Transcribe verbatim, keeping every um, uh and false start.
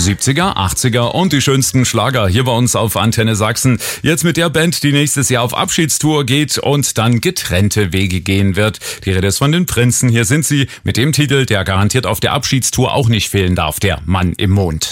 siebziger, achtziger und die schönsten Schlager hier bei uns auf Antenne Sachsen. Jetzt mit der Band, die nächstes Jahr auf Abschiedstour geht und dann getrennte Wege gehen wird. Die Rede ist von den Prinzen. Hier sind sie mit dem Titel, der garantiert auf der Abschiedstour auch nicht fehlen darf, der Mann im Mond.